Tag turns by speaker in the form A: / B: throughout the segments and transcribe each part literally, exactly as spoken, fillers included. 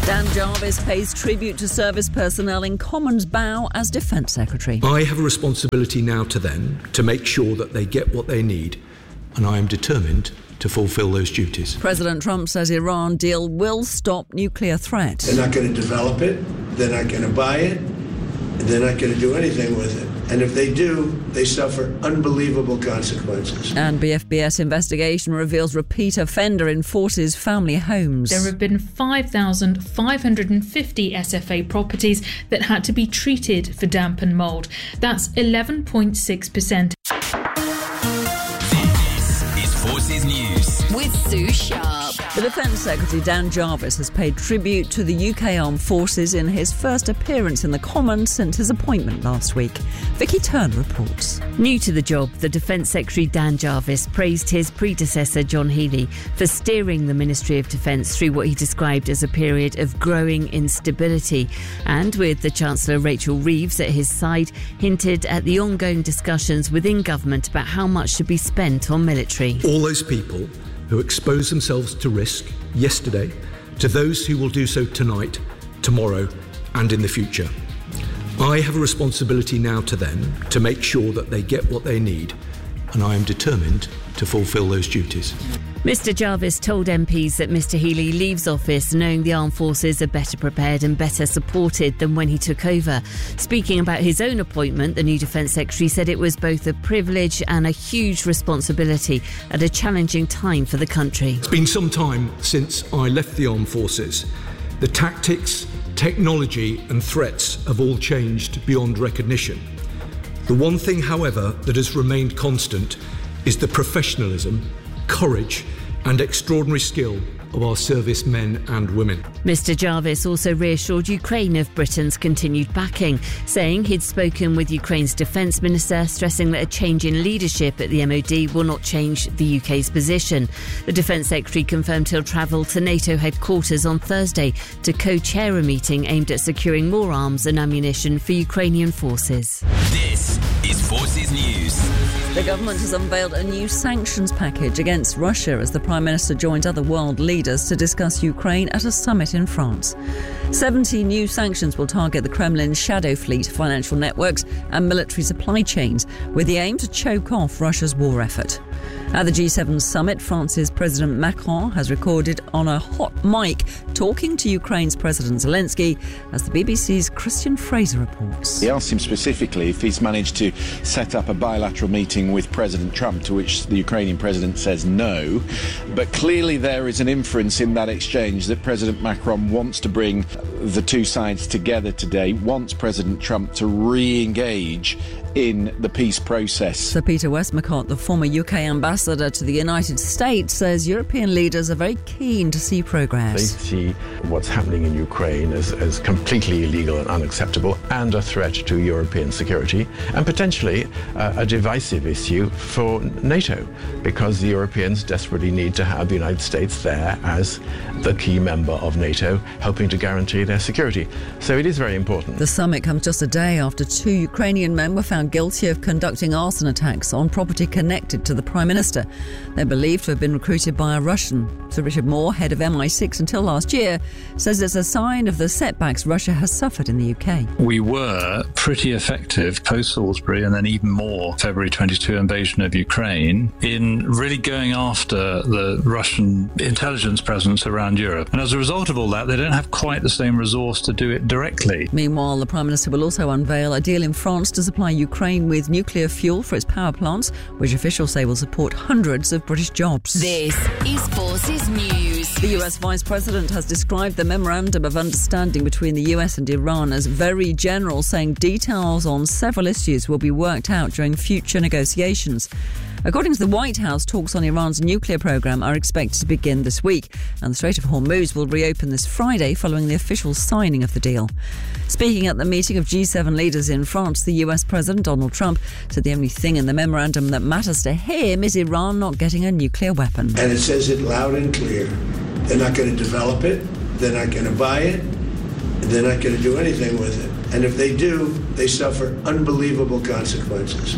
A: Dan Jarvis pays tribute to service personnel in Commons bow as Defence Secretary.
B: I have a responsibility now to them to make sure that they get what they need, and I am determined to fulfil those duties.
A: President Trump says Iran deal will stop nuclear threat.
C: They're not going to develop it, they're not going to buy it, they're not going to do anything with it. And if they do, they suffer unbelievable consequences.
A: And B F B S investigation reveals repeat offender enforces family homes.
D: There have been five thousand five hundred fifty S F A properties that had to be treated for damp and mould. That's eleven point six percent.
E: This is Forces News
F: with Sue Sharp.
A: The Defence Secretary Dan Jarvis has paid tribute to the U K Armed Forces in his first appearance in the Commons since his appointment last week. Vicky Turner reports.
G: New to the job, the Defence Secretary Dan Jarvis praised his predecessor John Healey for steering the Ministry of Defence through what he described as a period of growing instability, and with the Chancellor Rachel Reeves at his side, hinted at the ongoing discussions within government about how much should be spent on military.
B: All those people who exposed themselves to risk yesterday, to those who will do so tonight, tomorrow and in the future. I have a responsibility now to them to make sure that they get what they need, and I am determined to fulfil those duties.
G: Mister Jarvis told M Ps that Mister Healey leaves office knowing the armed forces are better prepared and better supported than when he took over. Speaking about his own appointment, the new Defence Secretary said it was both a privilege and a huge responsibility at a challenging time for the country.
B: It's been some time since I left the armed forces. The tactics, technology and threats have all changed beyond recognition. The one thing, however, that has remained constant is the professionalism, courage and extraordinary skill of our servicemen and women.
G: Mister Jarvis also reassured Ukraine of Britain's continued backing, saying he'd spoken with Ukraine's Defence Minister, stressing that a change in leadership at the M O D will not change the U K's position. The Defence Secretary confirmed he'll travel to NATO headquarters on Thursday to co-chair a meeting aimed at securing more arms and ammunition for Ukrainian forces.
E: This is Forces News.
A: The government has unveiled a new sanctions package against Russia as the Prime Minister joins other world leaders to discuss Ukraine at a summit in France. seventy new sanctions will target the Kremlin's shadow fleet, financial networks and military supply chains, with the aim to choke off Russia's war effort. At the G seven summit, France's President Macron has recorded on a hot mic talking to Ukraine's President Zelensky, as the B B C's Christian Fraser reports.
H: He asked him specifically if he's managed to set up a bilateral meeting with President Trump, to which the Ukrainian president says no. But clearly there is an inference in that exchange that President Macron wants to bring the two sides together today, wants President Trump to re-engage in the peace process.
A: Sir Peter Westmacott, the former U K ambassador to the United States, says European leaders are very keen to see progress.
I: They see what's happening in Ukraine as, as completely illegal and unacceptable and a threat to European security, and potentially uh, a divisive issue for NATO, because the Europeans desperately need to have the United States there as the key member of NATO, helping to guarantee their security. So it is very important.
A: The summit comes just a day after two Ukrainian men were found guilty of conducting arson attacks on property connected to the Prime Minister. They're believed to have been recruited by a Russian. Sir Richard Moore, head of M I six until last year, says it's a sign of the setbacks Russia has suffered in the U K.
J: We were pretty effective post Salisbury and then even more February twenty-two invasion of Ukraine in really going after the Russian intelligence presence around Europe. And as a result of all that, they don't have quite the same resource to do it directly.
A: Meanwhile, the Prime Minister will also unveil a deal in France to supply Ukraine with nuclear fuel for its power plants, which officials say will support hundreds of British jobs.
F: This is Forces News.
A: The U S Vice President has described the memorandum of understanding between the U S and Iran as very general, saying details on several issues will be worked out during future negotiations. According to the White House, talks on Iran's nuclear program are expected to begin this week, and the Strait of Hormuz will reopen this Friday following the official signing of the deal. Speaking at the meeting of G seven leaders in France, the U S President Donald Trump said the only thing in the memorandum that matters to him is Iran not getting a nuclear weapon.
C: And it says it loud and clear. They're not going to develop it. They're not going to buy it. They're not going to do anything with it. And if they do, they suffer unbelievable consequences.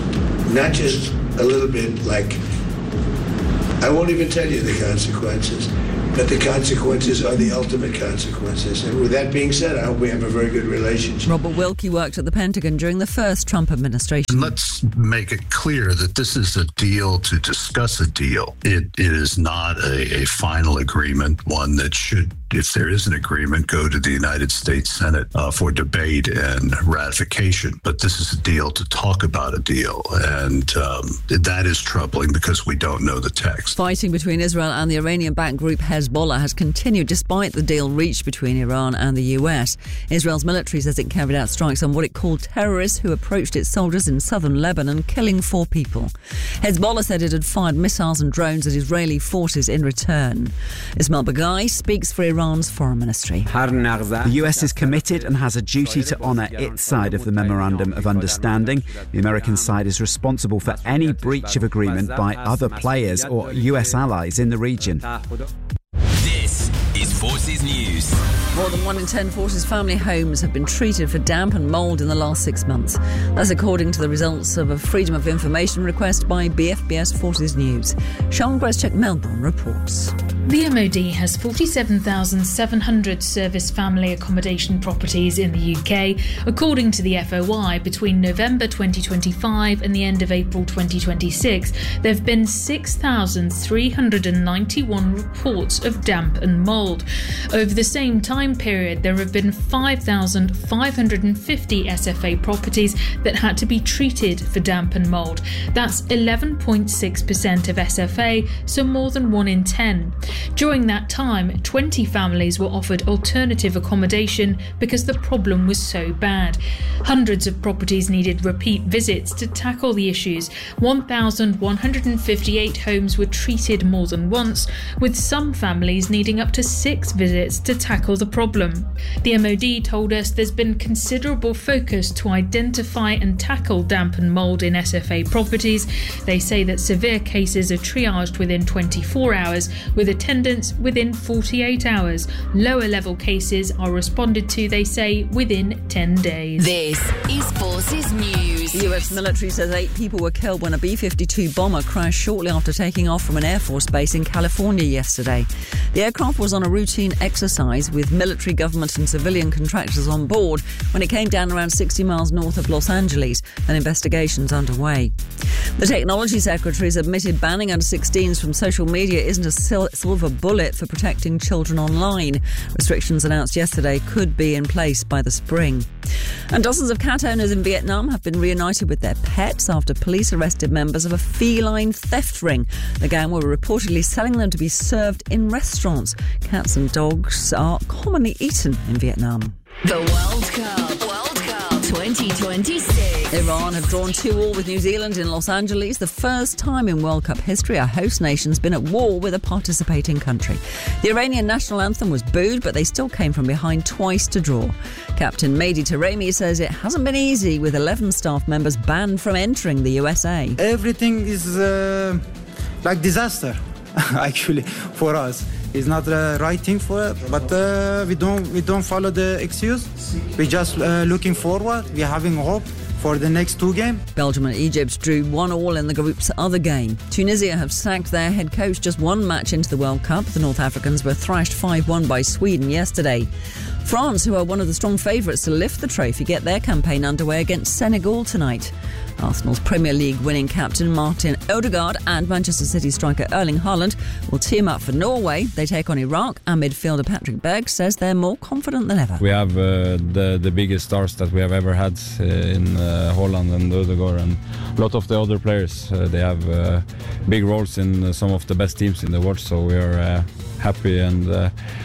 C: Not just a little bit like, I won't even tell you the consequences. but the consequences are the ultimate consequences. And with that being said, I hope we have a very good relationship.
A: Robert Wilkie worked at the Pentagon during the first Trump administration.
K: And let's make it clear that this is a deal to discuss a deal. It It is not a, a final agreement, one that should, if there is an agreement, go to the United States Senate uh, for debate and ratification. But this is a deal to talk about a deal. And um, that is troubling because we don't know the text.
A: Fighting between Israel and the Iranian-backed group Hezbollah has continued despite the deal reached between Iran and the U S. Israel's military says it carried out strikes on what it called terrorists who approached its soldiers in southern Lebanon, killing four people. Hezbollah said it had fired missiles and drones at Israeli forces in return. Ismail Baghai speaks for Iran's foreign ministry.
L: The U S is committed and has a duty to honour its side of the Memorandum of Understanding. The American side is responsible for any breach of agreement by other players or U S allies in the region.
E: This is Forces News.
A: More than one in ten Forces family homes have been treated for damp and mould in the last six months. That's according to the results of a Freedom of Information request by B F B S Forces News. Sean Greschek, Melbourne, reports.
D: The M O D has forty-seven thousand seven hundred service family accommodation properties in the U K. According to the F O I, between November twenty twenty-five and the end of April twenty twenty-six, there have been six thousand three hundred ninety-one reports of damp and mould. Over the same time period, there have been five thousand five hundred fifty S F A properties that had to be treated for damp and mould. That's eleven point six percent of S F A, so more than one in ten. During that time, twenty families were offered alternative accommodation because the problem was so bad. Hundreds of properties needed repeat visits to tackle the issues. one thousand one hundred fifty-eight homes were treated more than once, with some families needing up to six visits to tackle the problem. The M O D told us there's been considerable focus to identify and tackle damp and mould in S F A properties. They say that severe cases are triaged within twenty-four hours, with attendance within forty-eight hours. Lower level cases are responded to, they say, within ten days.
F: This is Forces News.
A: The U S military says eight people were killed when a B fifty-two bomber crashed shortly after taking off from an Air Force base in California yesterday. The aircraft was on a routine exercise with military, government and civilian contractors on board when it came down around sixty miles north of Los Angeles, and investigations underway. The Technology Secretary has admitted banning under sixteens from social media isn't a sil- silver bullet for protecting children online. Restrictions announced yesterday could be in place by the spring. And dozens of cat owners in Vietnam have been reunited with their pets after police arrested members of a feline theft ring. The gang were reportedly selling them to be served in restaurants. Cats and dogs are commonly eaten in Vietnam.
F: The World Cup. World Cup twenty twenty-six.
A: Iran have drawn two all with New Zealand in Los Angeles. The first time in World Cup history a host nation's been at war with a participating country. The Iranian national anthem was booed, but they still came from behind twice to draw. Captain Mehdi Taremi says it hasn't been easy with eleven staff members banned from entering the U S A.
M: Everything is uh, like disaster, actually, for us. It's not the right thing for it, but uh, we don't we don't follow the excuse. We're just uh, looking forward. We're having hope for the next two games.
A: Belgium and Egypt drew one all in the group's other game. Tunisia have sacked their head coach just one match into the World Cup. The North Africans were thrashed five one by Sweden yesterday. France, who are one of the strong favourites to lift the trophy, get their campaign underway against Senegal tonight. Arsenal's Premier League winning captain Martin Odegaard and Manchester City striker Erling Haaland will team up for Norway. They take on Iraq, and midfielder Patrick Berg says they're more confident than ever.
N: We have uh, the, the biggest stars that we have ever had uh, in uh, Haaland and Odegaard, and a lot of the other players. Uh, they have uh, big roles in uh, some of the best teams in the world, so we are uh, happy and uh,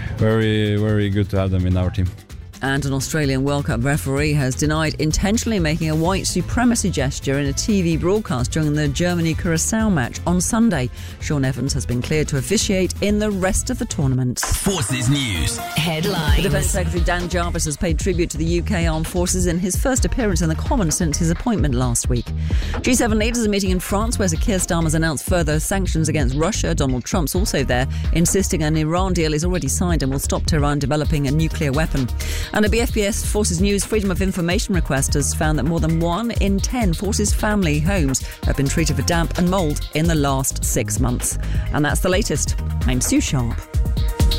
N: very, very good to have them in our team.
A: And an Australian World Cup referee has denied intentionally making a white supremacy gesture in a T V broadcast during the Germany-Curacao match on Sunday. Sean Evans has been cleared to officiate in the rest of the tournament.
E: Forces News
F: Headlines.
A: The Defence Secretary Dan Jarvis has paid tribute to the U K Armed Forces in his first appearance in the Commons since his appointment last week. G seven leaders are meeting in France, where Sir Keir Starmer's announced further sanctions against Russia. Donald Trump's also there, insisting an Iran deal is already signed and will stop Tehran developing a nuclear weapon. And a B F B S Forces News Freedom of Information request has found that more than one in ten Forces family homes have been treated for damp and mould in the last six months. And that's the latest. I'm Sue Sharp.